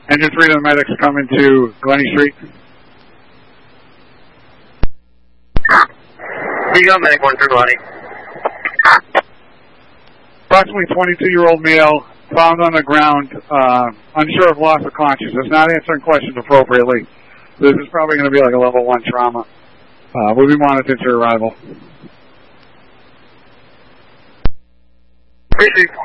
Engine 3 to the medics coming to Glennie Street. You got medic 1 through Glennie. Approximately 22-year-old male found on the ground, unsure of loss of consciousness, not answering questions appropriately. This is probably going to be like a level 1 trauma. We'll be monitored to arrival. Appreciate